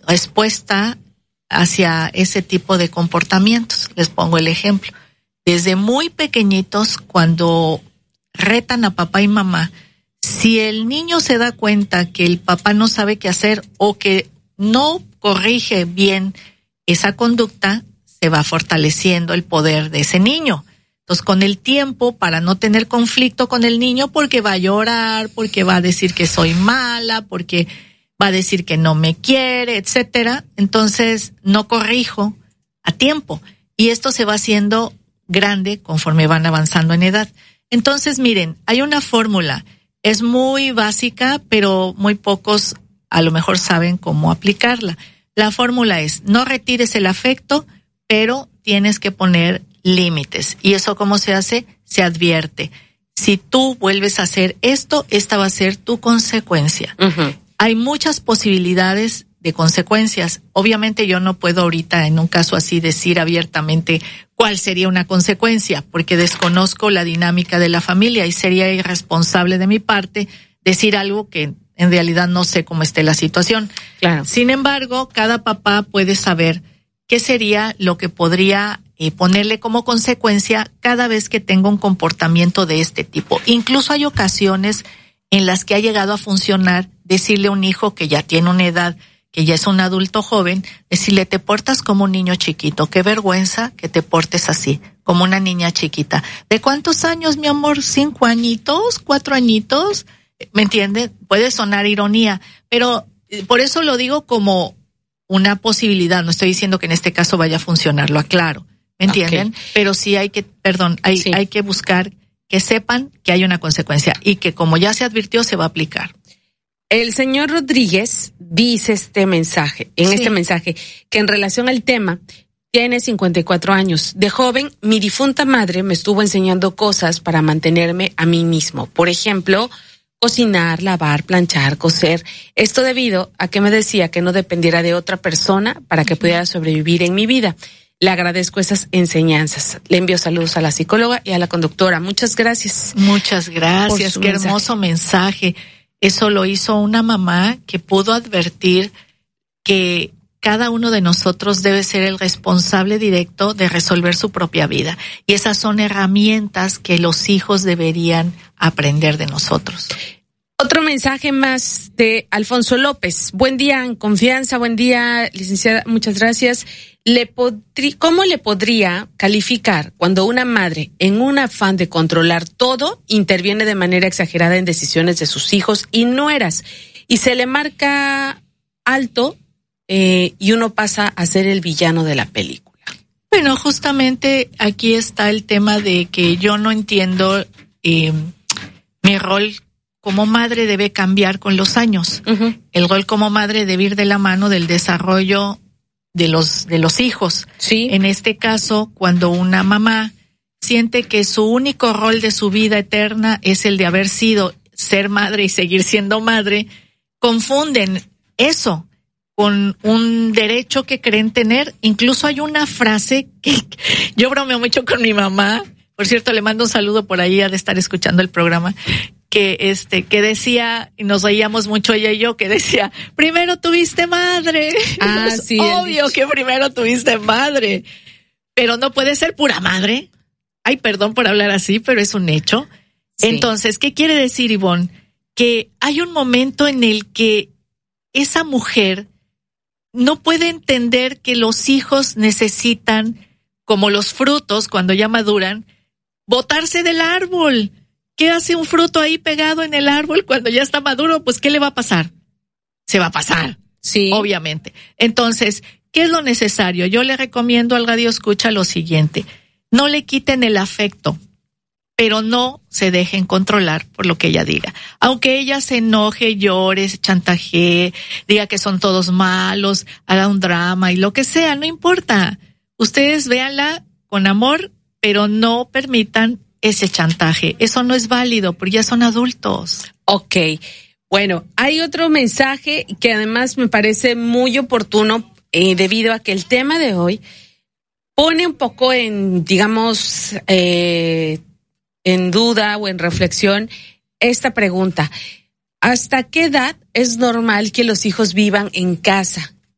respuesta hacia ese tipo de comportamientos. Les pongo el ejemplo. Desde muy pequeñitos, cuando retan a papá y mamá, si el niño se da cuenta que el papá no sabe qué hacer o que no corrige bien esa conducta, se va fortaleciendo el poder de ese niño. Entonces, con el tiempo, para no tener conflicto con el niño, porque va a llorar, porque va a decir que soy mala, porque va a decir que no me quiere, etcétera, entonces no corrijo a tiempo. Y esto se va haciendo grande conforme van avanzando en edad. Entonces, miren, hay una fórmula, es muy básica, pero muy pocos a lo mejor saben cómo aplicarla. La fórmula es: no retires el afecto, pero tienes que poner límites. ¿Y eso cómo se hace? Se advierte. Si tú vuelves a hacer esto, esta va a ser tu consecuencia. Uh-huh. Hay muchas posibilidades de consecuencias. Obviamente yo no puedo ahorita en un caso así decir abiertamente cuál sería una consecuencia, porque desconozco la dinámica de la familia y sería irresponsable de mi parte decir algo que en realidad no sé cómo esté la situación. Claro. Sin embargo, cada papá puede saber qué sería lo que podría ponerle como consecuencia cada vez que tenga un comportamiento de este tipo. Incluso hay ocasiones en las que ha llegado a funcionar decirle a un hijo que ya tiene una edad, que ya es un adulto joven, decirle: te portas como un niño chiquito, qué vergüenza que te portes así, como una niña chiquita. ¿De cuántos años, mi amor? 5 añitos, 4 añitos, ¿me entiende? Puede sonar ironía, pero por eso lo digo como una posibilidad, no estoy diciendo que en este caso vaya a funcionar, lo aclaro, ¿me entienden? Okay. Pero sí hay que buscar que sepan que hay una consecuencia y que como ya se advirtió se va a aplicar. El señor Rodríguez dice este mensaje, que en relación al tema, tiene 54 años. De joven, mi difunta madre me estuvo enseñando cosas para mantenerme a mí mismo. Por ejemplo, cocinar, lavar, planchar, coser. Esto debido a que me decía que no dependiera de otra persona para que pudiera sobrevivir en mi vida. Le agradezco esas enseñanzas. Le envío saludos a la psicóloga y a la conductora. Muchas gracias. Muchas gracias. Qué hermoso mensaje. Eso lo hizo una mamá que pudo advertir que cada uno de nosotros debe ser el responsable directo de resolver su propia vida. Y esas son herramientas que los hijos deberían aprender de nosotros. Otro mensaje más de Alfonso López. Buen día, en confianza. Buen día, licenciada. Muchas gracias. ¿Cómo le podría calificar cuando una madre, en un afán de controlar todo, interviene de manera exagerada en decisiones de sus hijos y nueras, y se le marca alto y uno pasa a ser el villano de la película? Bueno, justamente aquí está el tema de que yo no entiendo mi rol como madre debe cambiar con los años. Uh-huh. El rol como madre debe ir de la mano del desarrollo de los hijos. Sí. En este caso, cuando una mamá siente que su único rol de su vida eterna es el de haber sido ser madre y seguir siendo madre, confunden eso con un derecho que creen tener. Incluso hay una frase que yo bromeo mucho con mi mamá. Por cierto, le mando un saludo por ahí, ha de estar escuchando el programa. Que decía, y nos reíamos mucho ella y yo, que decía: primero tuviste madre. Ah, sí. Obvio que primero tuviste madre, pero no puede ser pura madre. Ay, perdón por hablar así, pero es un hecho. Sí. Entonces, ¿qué quiere decir, Ivonne? Que hay un momento en el que esa mujer no puede entender que los hijos necesitan, como los frutos, cuando ya maduran, botarse del árbol. ¿Qué hace un fruto ahí pegado en el árbol cuando ya está maduro? Pues, ¿qué le va a pasar? Se va a pasar. Sí. Obviamente. Entonces, ¿qué es lo necesario? Yo le recomiendo al radio escucha lo siguiente: no le quiten el afecto, pero no se dejen controlar por lo que ella diga. Aunque ella se enoje, llore, se chantajee, diga que son todos malos, haga un drama y lo que sea, no importa. Ustedes véanla con amor, pero no permitan ese chantaje. Eso no es válido porque ya son adultos. Ok. Bueno, hay otro mensaje que además me parece muy oportuno debido a que el tema de hoy pone un poco en, digamos, en duda o en reflexión esta pregunta: ¿hasta qué edad es normal que los hijos vivan en casa?